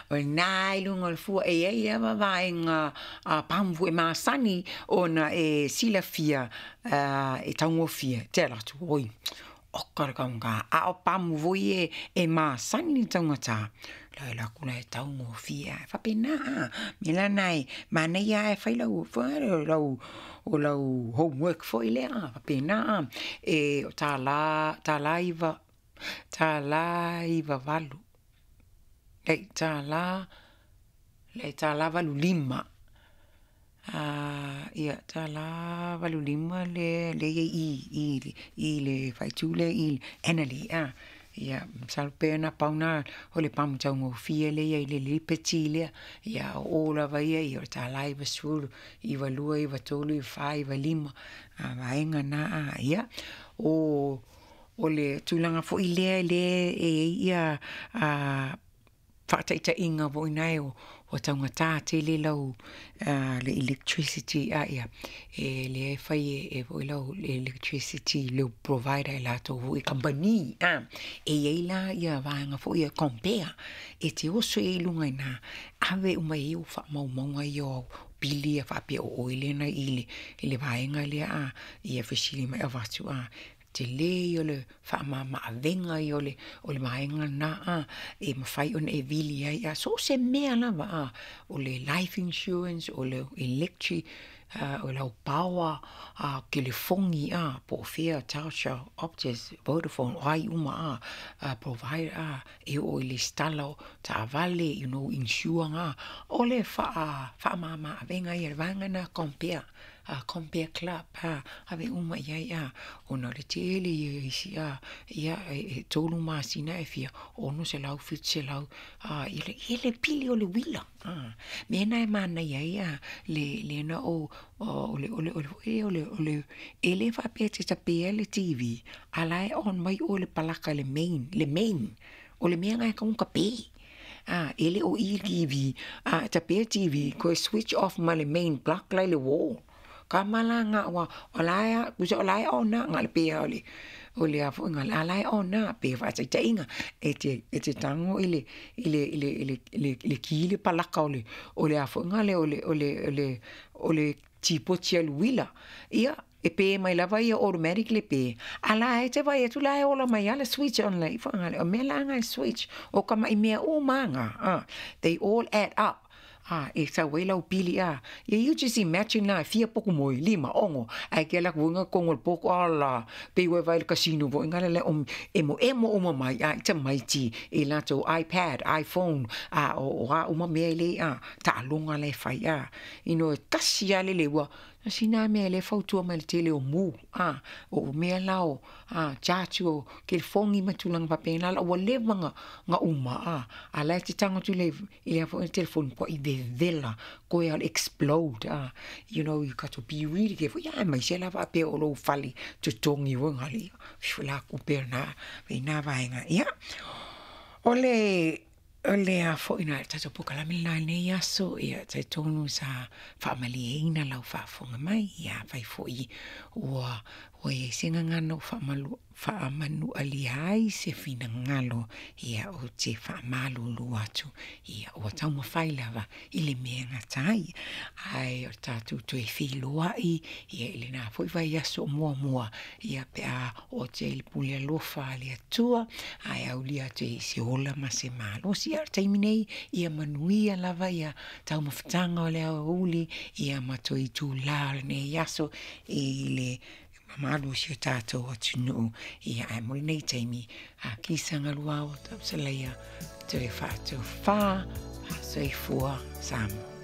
o nai lunga fu e va inga pamfu e masani ona e sila fia e tango fia tela tu oi o karakaunga a o pamfu e masani tangata la kula e tango fia fa pena mila nai mana ia e fai lau o lau homework fo ile fa pena e ta la iva valu le ta la valu lima ia ta la valu lima le le fai tule enali ia salpena pauna o le pam tau fie le ia le petile ia o la vai ia ta la iva sul iva lua iva tolu iva fai iva lima vaenga na ia o le tulanga fo ile ia whakataita inga vo inai o tangata te le lau le electricity ia le whai e vo lau le electricity le provider e lato vo i company e la ia vanga fo ia compare e te oso e lunga ina ave umai o wha maunga i o pili a whapia o oilena ile vaenga le ia whesili mai avatu te le o le whaamama avenga i o le maenga na e mawhai on e vili ai so se mea lava o le life insurance o le electric o lau power ke le fongi po fea Telstra Optus Vodafone ai uma provide e o le stalo ta vale insure o le whaamama avenga i vanga na compare club ave uma ia ona le tele ia e tolu masina e fia ono se lau fit se lau ile pili o le wila me na mana ia le na o le ele fa pete ta pele TV ala on mai o le palaka le main o le mea ngai ka pe ele o TV ta pe TV ko switch off ma le main plug le wall kamala nga wa olaya kusa olaya ona nga le pe ole afo nga alai ona pe fa tsa inga ete tango ile kile palaka ole afo nga ole tipo tia luila ia e pe mai lava ia automatically pe ala e te vai tu la ola mai ala switch on lai fa nga o mela nga switch o kama i mea o manga they all add up e sa wela o pili you just imagine na fia poco moi lima ongo ai ke la kunga kongol poko ala pe we vai casino vo ngale le emo mai te mai ti e la to iPad iPhone o me le ta longa le fai kasi ale le wa sina me le fautua mai tele o mu o me lao chacho ke fongi matulang pa pena la o le nga uma ala ti tango tu le ile fo telefon ko i vela ko ia explode you got to be really careful mai se la va pe o lo fali tu tongi wo ngali fula ku perna na vaenga ole a fo ina ta po kala mila ne ya so ia ta tonu sa family ina lau fa fonga mai ia vai fo I o e singa ngano fa manu ali ai se fina ngalo ia o te fa malu lu atu ia o ta mo fai lava ile me ngatai ai o ta tu e filo ai ia ile na foi vai ya so mo ia pe o te il pulia lo fa ali atua ai au lia te se ola ma se malo si ar taiminei ia manuia lava ia ta mo ftanga le uli ia mato I tu la ne yaso ile Mamalu si tato atunu ia ai mo nei taimi ki sanga lua o tapsaleia te fa so I fua sam